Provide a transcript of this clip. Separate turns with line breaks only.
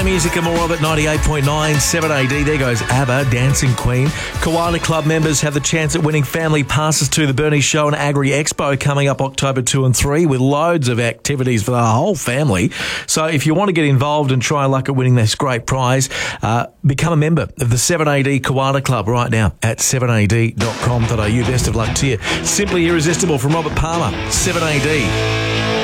music and more of it, 98.9, 7AD. There goes ABBA, Dancing Queen. Koala Club members have the chance at winning family passes to the Bernie Show and Agri Expo coming up October 2 and 3 with loads of activities for the whole family. So if you want to get involved and try luck at winning this great prize, become a member of the 7AD Koala Club right now at 7ad.com.au. Best of luck to you. Simply Irresistible from Robert Palmer, 7AD.